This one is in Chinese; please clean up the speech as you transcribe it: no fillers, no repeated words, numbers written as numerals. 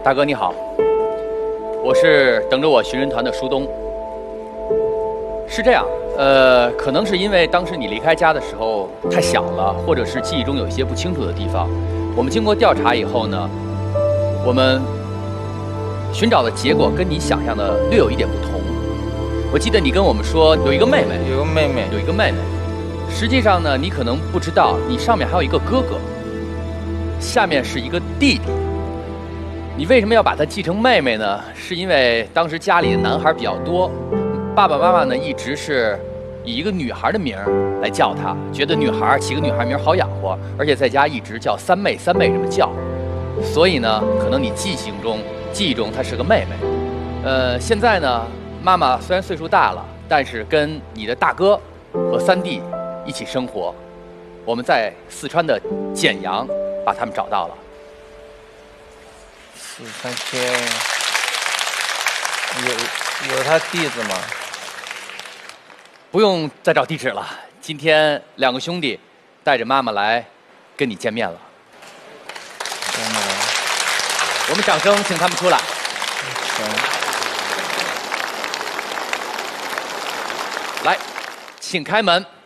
大哥你好，我是等着我寻人团的舒东。是这样，可能是因为当时你离开家的时候太小了，或者是记忆中有一些不清楚的地方。我们经过调查以后呢，我们寻找的结果跟你想象的略有一点不同。我记得你跟我们说有一个妹妹， 有个妹妹， 有一个妹妹。实际上呢，你可能不知道，你上面还有一个哥哥，下面是一个弟弟。你为什么要把她记成妹妹呢？是因为当时家里的男孩比较多，爸爸妈妈呢一直是以一个女孩的名儿来叫她，觉得女孩起个女孩名好养活，而且在家一直叫三妹三妹这么叫，所以呢，可能你记忆中她是个妹妹。现在呢，妈妈虽然岁数大了，但是跟你的大哥和三弟一起生活。我们在四川的简阳把他们找到了。 四川街有他地址吗？ 不用再找地址了，今天两个兄弟带着妈妈来跟你见面了。我们掌声请他们出来。来，请开门。